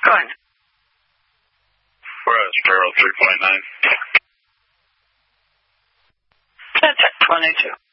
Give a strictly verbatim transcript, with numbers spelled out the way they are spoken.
Go ahead. We're at Sparrow three point nine. That's it, twenty-two.